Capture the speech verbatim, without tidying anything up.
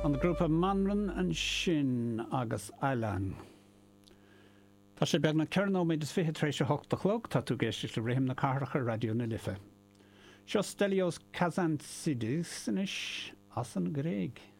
an grúpa Manran an sin agus Eilean. Tá sé beag na cearnóid is fiche trééis hocht a chlog tá tú géiste le réim na carcha radio na lifa. Seo Stelios Kazantsidis inis as an Gréig.